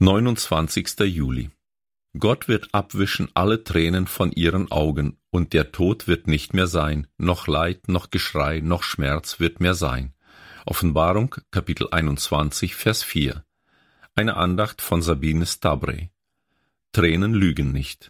29. Juli. Gott wird abwischen alle Tränen von ihren Augen, und der Tod wird nicht mehr sein, noch Leid, noch Geschrei, noch Schmerz wird mehr sein. Offenbarung, Kapitel 21, Vers 4. Eine Andacht von Sabine Stabrey. Tränen lügen nicht.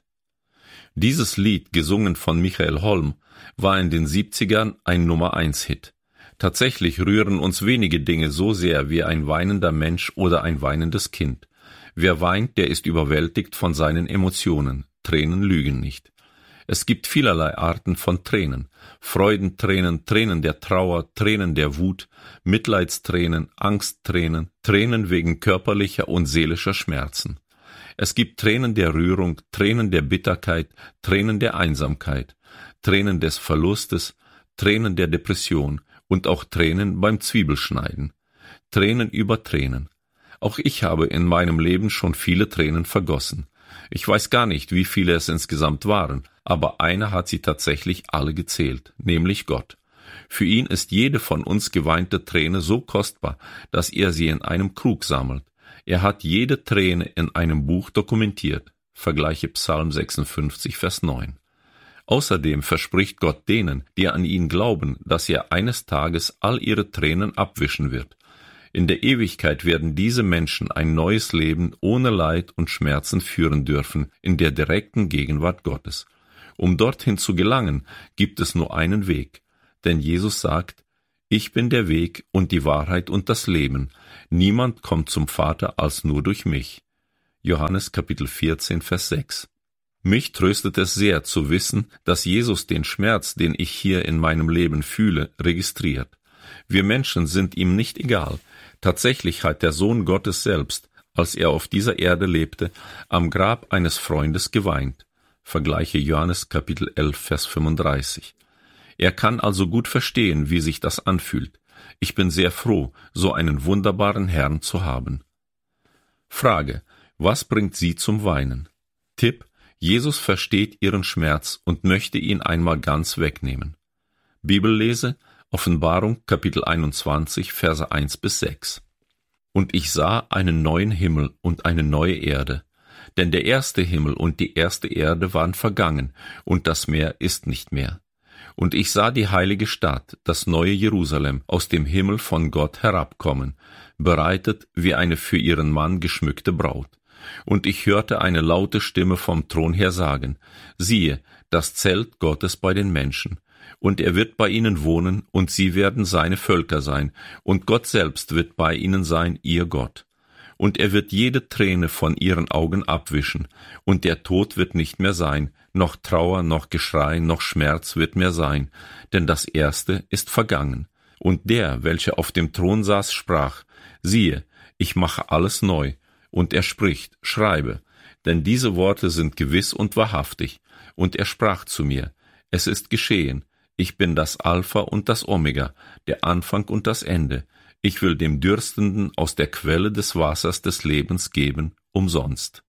Dieses Lied, gesungen von Michael Holm, war in den 70ern ein Nummer-1-Hit. Tatsächlich rühren uns wenige Dinge so sehr wie ein weinender Mensch oder ein weinendes Kind. Wer weint, der ist überwältigt von seinen Emotionen. Tränen lügen nicht. Es gibt vielerlei Arten von Tränen. Freudentränen, Tränen der Trauer, Tränen der Wut, Mitleidstränen, Angsttränen, Tränen wegen körperlicher und seelischer Schmerzen. Es gibt Tränen der Rührung, Tränen der Bitterkeit, Tränen der Einsamkeit, Tränen des Verlustes, Tränen der Depression und auch Tränen beim Zwiebelschneiden. Tränen über Tränen. Auch ich habe in meinem Leben schon viele Tränen vergossen. Ich weiß gar nicht, wie viele es insgesamt waren, aber einer hat sie tatsächlich alle gezählt, nämlich Gott. Für ihn ist jede von uns geweinte Träne so kostbar, dass er sie in einem Krug sammelt. Er hat jede Träne in einem Buch dokumentiert. Vergleiche Psalm 56, Vers 9. Außerdem verspricht Gott denen, die an ihn glauben, dass er eines Tages all ihre Tränen abwischen wird. In der Ewigkeit werden diese Menschen ein neues Leben ohne Leid und Schmerzen führen dürfen, in der direkten Gegenwart Gottes. Um dorthin zu gelangen, gibt es nur einen Weg. Denn Jesus sagt, ich bin der Weg und die Wahrheit und das Leben. Niemand kommt zum Vater als nur durch mich. Johannes Kapitel 14, Vers 6. Mich tröstet es sehr zu wissen, dass Jesus den Schmerz, den ich hier in meinem Leben fühle, registriert. Wir Menschen sind ihm nicht egal. Tatsächlich hat der Sohn Gottes selbst, als er auf dieser Erde lebte, am Grab eines Freundes geweint. Vergleiche Johannes Kapitel 11, Vers 35. Er kann also gut verstehen, wie sich das anfühlt. Ich bin sehr froh, so einen wunderbaren Herrn zu haben. Frage: Was bringt Sie zum Weinen? Tipp: Jesus versteht Ihren Schmerz und möchte ihn einmal ganz wegnehmen. Bibellese: Offenbarung, Kapitel 21, Verse 1-6. Und ich sah einen neuen Himmel und eine neue Erde. Denn der erste Himmel und die erste Erde waren vergangen, und das Meer ist nicht mehr. Und ich sah die heilige Stadt, das neue Jerusalem, aus dem Himmel von Gott herabkommen, bereitet wie eine für ihren Mann geschmückte Braut. Und ich hörte eine laute Stimme vom Thron her sagen, siehe, das Zelt Gottes bei den Menschen. Und er wird bei ihnen wohnen, und sie werden seine Völker sein, und Gott selbst wird bei ihnen sein, ihr Gott. Und er wird jede Träne von ihren Augen abwischen, und der Tod wird nicht mehr sein, noch Trauer, noch Geschrei, noch Schmerz wird mehr sein, denn das Erste ist vergangen. Und der, welcher auf dem Thron saß, sprach, siehe, ich mache alles neu. Und er spricht, schreibe, denn diese Worte sind gewiss und wahrhaftig. Und er sprach zu mir, es ist geschehen, ich bin das Alpha und das Omega, der Anfang und das Ende. Ich will dem Dürstenden aus der Quelle des Wassers des Lebens geben, umsonst.